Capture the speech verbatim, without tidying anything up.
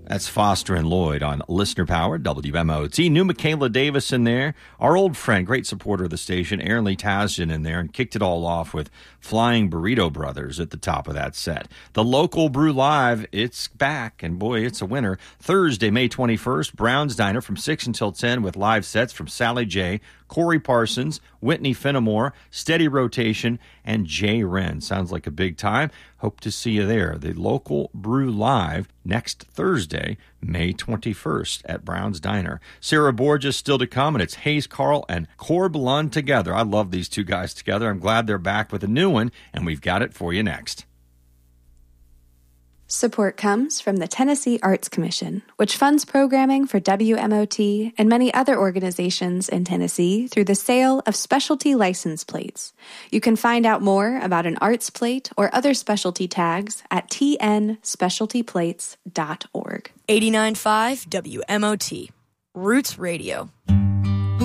That's Foster and Lloyd on Listener Power, W M O T. New Michaela Davis in there. Our old friend, great supporter of the station, Aaron Lee Tasjan in there, and kicked it all off with Flying Burrito Brothers at the top of that set. The Local Brew Live, it's back, and boy, it's a winner. Thursday, May twenty-first, Brown's Diner from six until ten with live sets from Sally J., Corey Parsons, Whitney Finnemore, Steady Rotation, and Jay Wren. Sounds like a big time. Hope to see you there. The Local Brew Live next Thursday, May twenty-first at Brown's Diner. Sarah Borges still to come, and it's Hayes Carl and Corb Lund together. I love these two guys together. I'm glad they're back with a new one, and we've got it for you next. Support comes from the Tennessee Arts Commission, which funds programming for W M O T and many other organizations in Tennessee through the sale of specialty license plates. You can find out more about an arts plate or other specialty tags at t n specialty plates dot org. eighty-nine point five W M O T, Roots Radio.